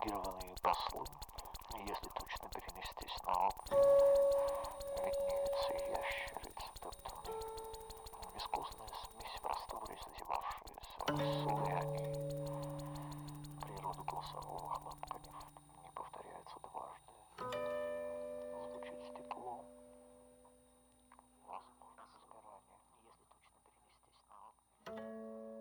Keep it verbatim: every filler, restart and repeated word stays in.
делегированные послы, если точно перенестись на окна, виднеются ящерицы топтуны, вискозная смесь в растворе, зазевавшаяся в соли